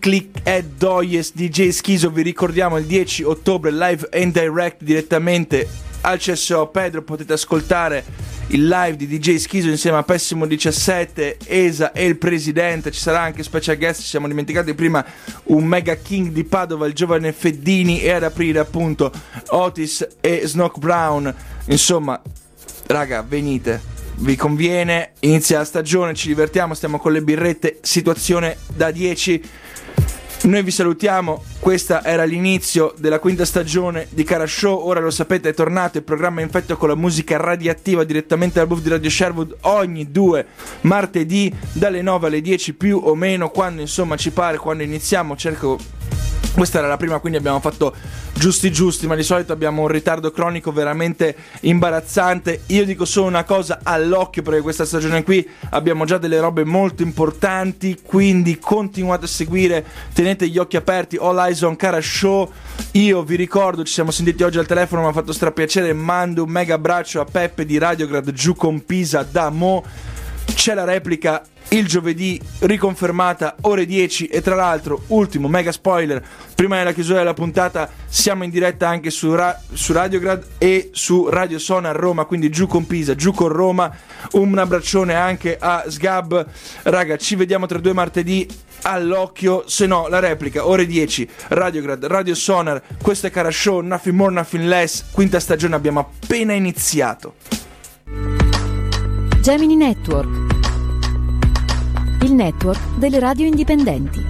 Click e Doyes DJ Schizo. Vi ricordiamo il 10 ottobre live and direct direttamente al CSO Pedro. Potete ascoltare il live di DJ Schizo insieme a Pessimo 17, Esa e il presidente. Ci sarà anche special guest, ci siamo dimenticati prima, un mega king di Padova, il giovane Feddini, e ad aprire appunto Otis e Snock Brown. Insomma, raga, venite, vi conviene, inizia la stagione, ci divertiamo, stiamo con le birrette, situazione da 10. Noi vi salutiamo, questa era l'inizio della quinta stagione di Cara Show. Ora lo sapete, è tornato il programma infetto con la musica radioattiva direttamente dal booth di Radio Sherwood ogni 2 martedì dalle 9 alle 10 più o meno, quando insomma ci pare, quando iniziamo. Questa era la prima, quindi abbiamo fatto giusti, ma di solito abbiamo un ritardo cronico veramente imbarazzante. Io dico solo una cosa, all'occhio, perché questa stagione qui abbiamo già delle robe molto importanti, quindi continuate a seguire, tenete gli occhi aperti, all eyes on Cara Show. Io vi ricordo, ci siamo sentiti oggi al telefono, mi ha fatto strapiacere, mando un mega abbraccio a Peppe di Radiograd giù con Pisa da Mo. C'è la replica il giovedì riconfermata ore 10, e tra l'altro, ultimo mega spoiler, prima della chiusura della puntata siamo in diretta anche su Radiograd e su Radio Sonar Roma, quindi giù con Pisa, giù con Roma. Un abbraccione anche a Sgab. Raga, ci vediamo tra 2 martedì, all'occhio, se no la replica ore 10, Radiograd, Radio Sonar. Questo è Cara Show, nothing more, nothing less, quinta stagione, abbiamo appena iniziato. Gemini Network, il network delle radio indipendenti.